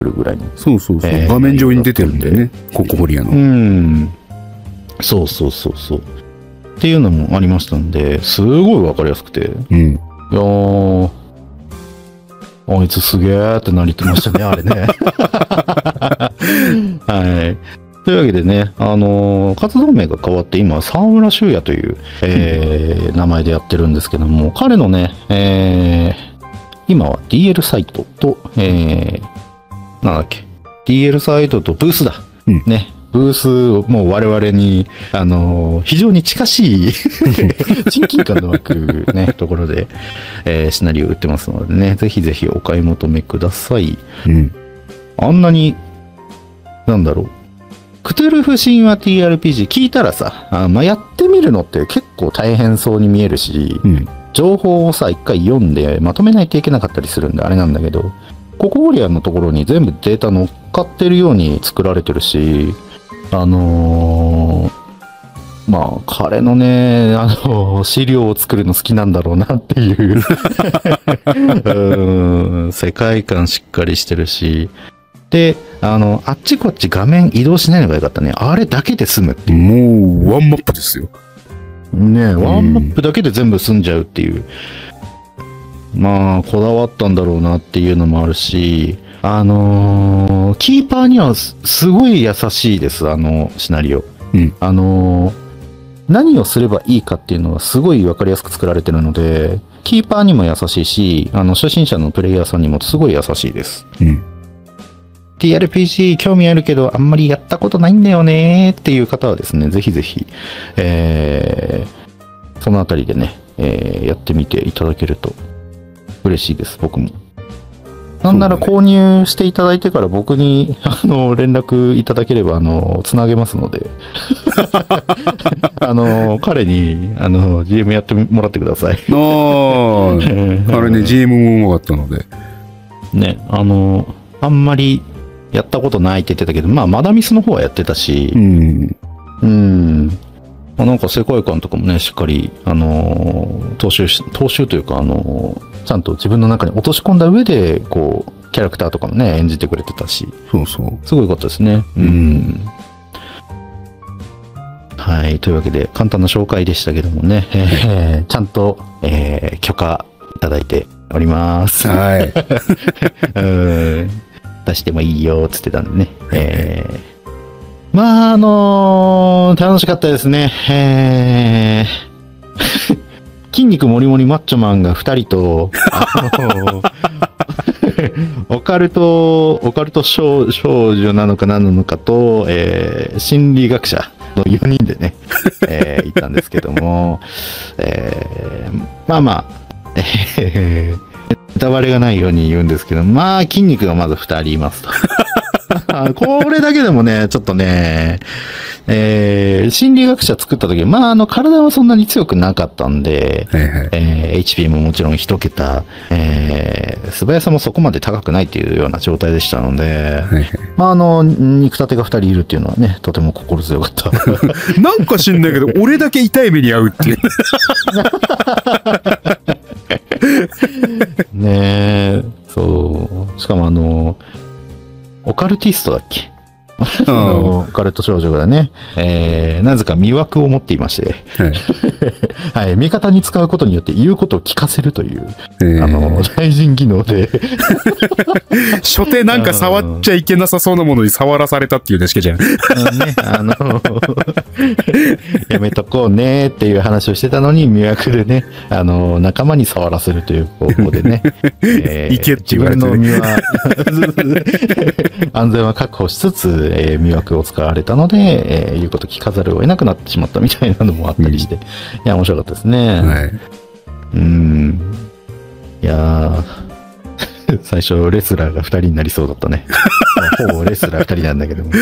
るぐらいに。 そうそうそう。画面上に出てるんだよね。ココホリアの。 そうそうそうそう。っていうのもありましたんで、すごいわかりやすくて。いやー、あいつすげーってなりてましたね、あれね。はい。というわけでね、活動名が変わって今、沢村修也という、名前でやってるんですけども、彼のね、今は DL サイトと、なんだっけ、DL サイトとブースだ。ね。ブースをもう我々に、非常に近しい親近感の湧くね、ところで、シナリオ売ってますのでね、ぜひぜひお買い求めください。あんなに、なんだろう。クトゥルフ神話 TRPG 聞いたらさ、やってみるのって結構大変そうに見えるし、情報をさ、一回読んでまとめないといけなかったりするんであれなんだけど、ココホリアンのところに全部データ乗っかってるように作られてるし、彼のね、資料を作るの好きなんだろうなっていう世界観しっかりしてるし、で、あっちこっち画面移動しないのがよかったね。あれだけで済むっていう。 もう、ワンマップですよ。 ね、ワンマップだけで全部済んじゃうっていう。こだわったんだろうなっていうのもあるし、キーパーにはすごい優しいです、シナリオ。何をすればいいかっていうのはすごいわかりやすく作られてるので、キーパーにも優しいし、初心者のプレイヤーさんにもすごい優しいです。TRPG 興味あるけどあんまりやったことないんだよねっていう方はですね、ぜひぜひ、そのあたりでね、やってみていただけると嬉しいです、僕も。なんなら購入していただいてから僕に、連絡いただければ、つなげますので。彼に、GM やってもらってください。 あれね、GM もうまかったので。 ね、あんまりやったことないって言ってたけど、マダミスの方はやってたし、なんか世界観とかもね、しっかり、踏襲というか、ちゃんと自分の中に落とし込んだ上で、こう、キャラクターとかもね、演じてくれてたし。 そうそう。 すごい良かったですね。はい。というわけで、簡単な紹介でしたけどもね、ちゃんと、許可いただいております。 はい。 出してもいいよ、つってたんでね。楽しかったですね。筋肉もりもりマッチョマンが2人と、オカルト少女なのか何なのかと、心理学者の4人でね、行ったんですけども、ネタバレがないように言うんですけど、筋肉がまず2人いますと。これだけでもね、ちょっとね、心理学者作った時、体はそんなに強くなかったんで、HP ももちろん1桁、素早さもそこまで高くないっていうような状態でしたので、肉立てが2人いるっていうのはね、とても心強かった。 なんか知んないけど、俺だけ痛い目に遭うっていう。 ねえ、そう。しかもオカルティストだっけオカルト少女がね、なぜか魅惑を持っていまして、はい、味方に使うことによって言うことを聞かせるという、対人技能で。 初手なんか触っちゃいけなさそうなものに触らされたっていうだけじゃん。 やめとこうねっていう話をしてたのに、魅惑でね、仲間に触らせるという方法でね、 いけって言われて、ね、 自分の身は安全は確保しつつ、魅惑を使われたので、言うこと聞かざるを得なくなってしまったみたいなのもあったりして、いや、面白かったですね。 はい。 いやー、最初レスラーが2人になりそうだったね。ほぼレスラー2人なんだけども。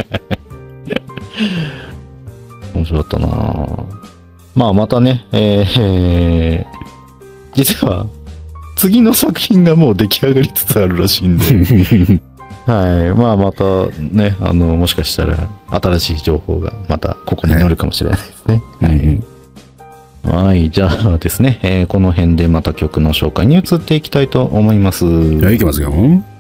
面白かったなぁ。またね、実は、次の作品がもう出来上がりつつあるらしいんで。はい。またね、もしかしたら新しい情報がまたここに載るかもしれないですね。はい。じゃあですね、この辺でまた曲の紹介に移っていきたいと思います。 じゃあ、いきますよ。